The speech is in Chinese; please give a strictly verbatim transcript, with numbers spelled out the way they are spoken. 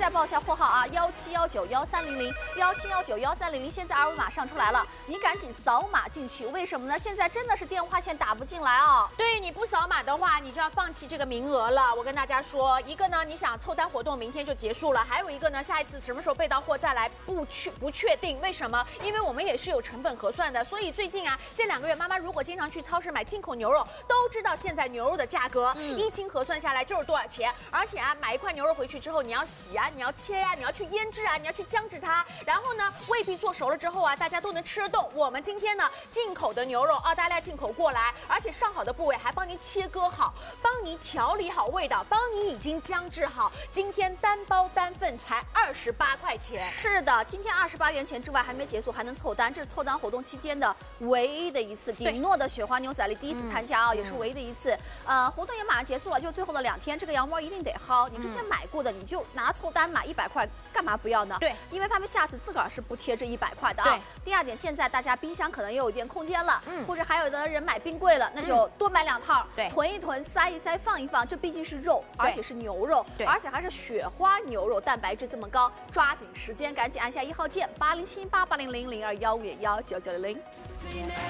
再报一下货号啊，幺七幺九幺三零零，幺七幺九幺三零零，现在二维码上出来了，你赶紧扫码进去。为什么呢？现在真的是电话线打不进来啊。 对，你不扫码的话，你就要放弃这个名额了。我跟大家说，一个呢，你想凑单活动明天就结束了，还有一个呢，下一次什么时候备到货再来不确不确定。为什么？因为我们也是有成本核算的，所以最近啊，这两个月妈妈如果经常去超市买进口牛肉，都知道现在牛肉的价格，嗯、一斤核算下来就是多少钱。而且啊，买一块牛肉回去之后，你要洗啊，你要切呀、啊，你要去腌制啊，你要去姜制它，然后呢，未必做熟了之后啊，大家都能吃得动。我们今天呢，进口的牛肉，澳大利亚进口过来，而且上好的部位还帮您切割好，帮您调理好味道，帮你已经姜制好。今天单包单份才二十八块钱。 是的，今天二十八元钱之外还没结束，还能凑单，这是凑单活动期间的唯一的一次。顶诺的雪花牛仔力第一次参加啊，嗯、也是唯一的一次。呃，活动也马上结束了，就最后的两天，这个羊膜一定得薅。你之前买过的，你就拿凑单买一百块，干嘛不要呢？ 对， 因为他们下次自个儿是不贴这一百块的啊。对。第二点，现在大家冰箱可能也有一点空间了，嗯，或者还有的人买冰柜了，那就多买两套，对，囤一囤，塞一塞，放一放。这毕竟是肉，而且是牛肉，对，而且还是雪花牛肉，蛋白质这么高，抓紧时间，赶紧按下一号键，八零七八八零零零二幺五幺九九零零。